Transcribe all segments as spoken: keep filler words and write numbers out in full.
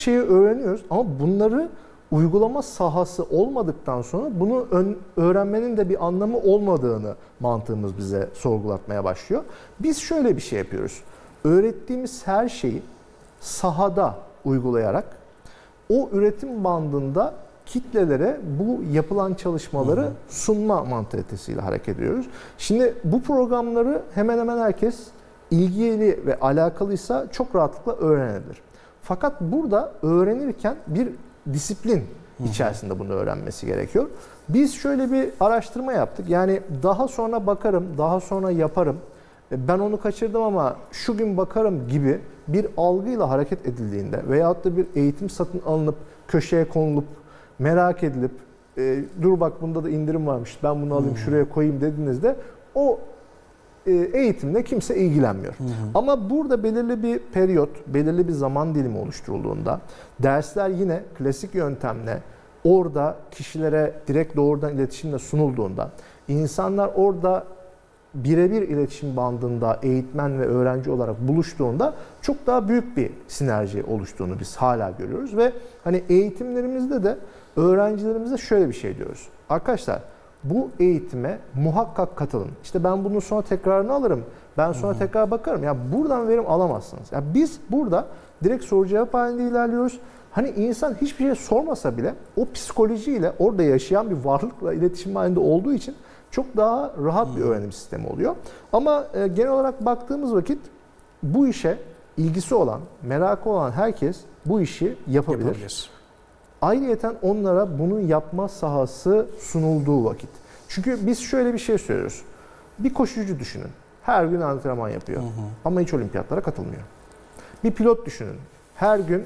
şeyi öğreniyoruz ama bunları uygulama sahası olmadıktan sonra bunu ön, öğrenmenin de bir anlamı olmadığını mantığımız bize sorgulatmaya başlıyor. Biz şöyle bir şey yapıyoruz. Öğrettiğimiz her şeyi sahada uygulayarak o üretim bandında kitlelere bu yapılan çalışmaları hı hı. sunma mantalitesiyle hareket ediyoruz. Şimdi bu programları hemen hemen herkes ilgili ve alakalıysa çok rahatlıkla öğrenebilir. Fakat burada öğrenirken bir disiplin içerisinde bunu öğrenmesi gerekiyor. Biz şöyle bir araştırma yaptık. Yani daha sonra bakarım, daha sonra yaparım, ben onu kaçırdım ama şu gün bakarım gibi bir algıyla hareket edildiğinde veyahut da bir eğitim satın alınıp köşeye konulup merak edilip e, dur bak bunda da indirim varmış ben bunu alayım şuraya koyayım dediğinizde o e, eğitimle kimse ilgilenmiyor. Hı hı. Ama burada belirli bir periyot, belirli bir zaman dilimi oluşturulduğunda dersler yine klasik yöntemle orada kişilere direkt doğrudan iletişimle sunulduğunda insanlar orada birebir iletişim bandında eğitmen ve öğrenci olarak buluştuğunda çok daha büyük bir sinerji oluştuğunu biz hala görüyoruz ve hani eğitimlerimizde de öğrencilerimize şöyle bir şey diyoruz. Arkadaşlar bu eğitime muhakkak katılın. İşte ben bunun sonra tekrarını alırım. Ben sonra hı hı. tekrar bakarım. Ya buradan verim alamazsınız. Ya biz burada direkt soru cevap halinde ilerliyoruz. Hani insan hiçbir şey sormasa bile o psikolojiyle orada yaşayan bir varlıkla iletişim halinde olduğu için çok daha rahat bir öğrenim sistemi oluyor. Ama e, genel olarak baktığımız vakit bu işe ilgisi olan, merakı olan herkes bu işi yapabilir. yapabilir. Ayrıyeten onlara bunun yapma sahası sunulduğu vakit. Çünkü biz şöyle bir şey söylüyoruz. Bir koşucu düşünün. Her gün antrenman yapıyor. Hı hı. Ama hiç olimpiyatlara katılmıyor. Bir pilot düşünün. Her gün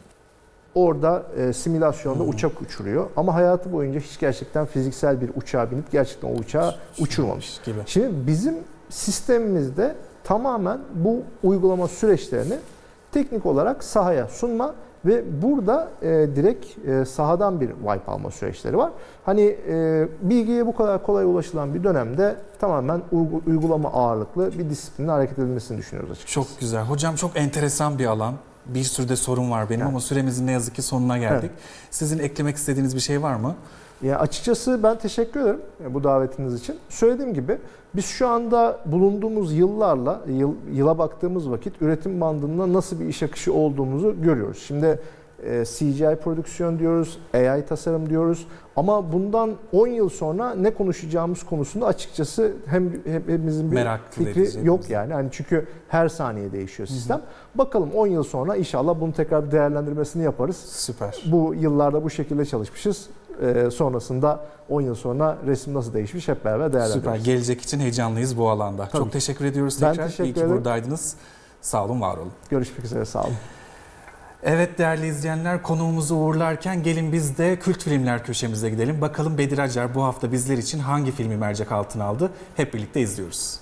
orada e, simülasyonda hmm. uçak uçuruyor ama hayatı boyunca hiç gerçekten fiziksel bir uçağa binip gerçekten o uçağı uçurmamış gibi. Şimdi bizim sistemimizde tamamen bu uygulama süreçlerini teknik olarak sahaya sunma ve burada e, direkt e, sahadan bir wipe alma süreçleri var. Hani e, bilgiye bu kadar kolay ulaşılan bir dönemde tamamen uygulama ağırlıklı bir disiplinle hareket edilmesini düşünüyoruz açıkçası. Çok güzel. Hocam çok enteresan bir alan. Bir sürü de sorun var benim evet. ama süremizin ne yazık ki sonuna geldik. Evet. Sizin eklemek istediğiniz bir şey var mı? Ya açıkçası ben teşekkür ederim bu davetiniz için. Söylediğim gibi biz şu anda bulunduğumuz yıllarla, yıl, yıla baktığımız vakit üretim bandında nasıl bir iş akışı olduğumuzu görüyoruz. Şimdi e, C G I prodüksiyon diyoruz, A I tasarım diyoruz ama bundan on yıl sonra ne konuşacağımız konusunda açıkçası hem hepimizin bir Meraklı fikri yok yani. yani. Çünkü her saniye değişiyor sistem. Hı hı. Bakalım on yıl sonra inşallah bunu tekrar bir değerlendirmesini yaparız. Süper. Bu yıllarda bu şekilde çalışmışız. Ee, sonrasında on yıl sonra resim nasıl değişmiş hep beraber değerlendiririz. Süper. Gelecek için heyecanlıyız bu alanda. Tabii. Çok teşekkür ediyoruz tekrar. Ben teşekkür İyi ki ederim. buradaydınız. Sağ olun, var olun. Görüşmek üzere, sağ olun. Evet değerli izleyenler, konuğumuzu uğurlarken gelin biz de kült filmler köşemize gidelim. Bakalım Bedir Acar bu hafta bizler için hangi filmi mercek altına aldı? Hep birlikte izliyoruz.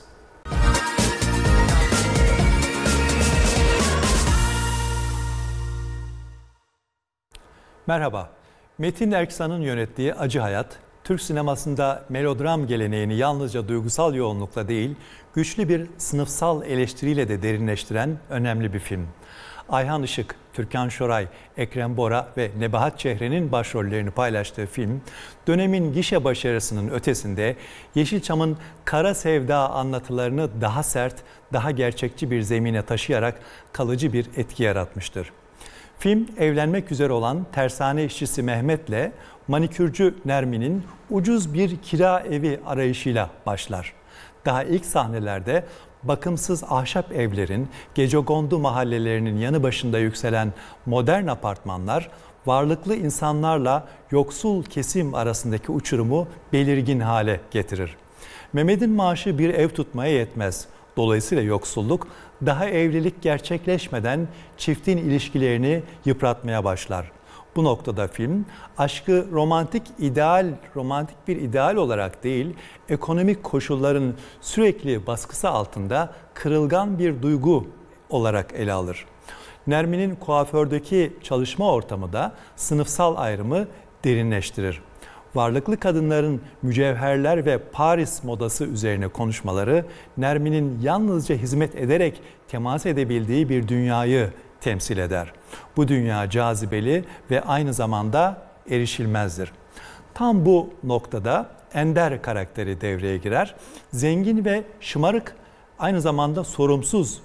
Merhaba. Metin Erksan'ın yönettiği Acı Hayat, Türk sinemasında melodram geleneğini yalnızca duygusal yoğunlukla değil, güçlü bir sınıfsal eleştiriyle de derinleştiren önemli bir film. Ayhan Işık, Türkan Şoray, Ekrem Bora ve Nebahat Çehre'nin başrollerini paylaştığı film, dönemin gişe başarısının ötesinde Yeşilçam'ın kara sevda anlatılarını daha sert, daha gerçekçi bir zemine taşıyarak kalıcı bir etki yaratmıştır. Film, evlenmek üzere olan tersane işçisi Mehmet'le manikürcü Nermin'in ucuz bir kira evi arayışıyla başlar. Daha ilk sahnelerde bakımsız ahşap evlerin, gecekondu mahallelerinin yanı başında yükselen modern apartmanlar, varlıklı insanlarla yoksul kesim arasındaki uçurumu belirgin hale getirir. Mehmet'in maaşı bir ev tutmaya yetmez. Dolayısıyla yoksulluk daha evlilik gerçekleşmeden çiftin ilişkilerini yıpratmaya başlar. Bu noktada film aşkı romantik ideal, romantik bir ideal olarak değil, ekonomik koşulların sürekli baskısı altında kırılgan bir duygu olarak ele alır. Nermin'in kuafördeki çalışma ortamı da sınıfsal ayrımı derinleştirir. Varlıklı kadınların mücevherler ve Paris modası üzerine konuşmaları, Nermin'in yalnızca hizmet ederek temas edebildiği bir dünyayı temsil eder. Bu dünya cazibeli ve aynı zamanda erişilmezdir. Tam bu noktada Ender karakteri devreye girer. Zengin ve şımarık, aynı zamanda sorumsuz